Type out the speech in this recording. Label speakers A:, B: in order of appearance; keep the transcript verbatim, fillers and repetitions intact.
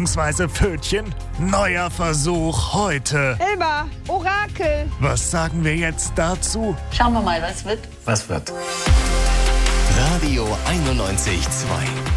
A: bzw. Pfötchen? Neuer Versuch heute.
B: Elba, Orakel.
A: Was sagen wir jetzt dazu?
C: Schauen wir mal, was wird.
D: Was wird?
E: Radio einundneunzig Komma zwei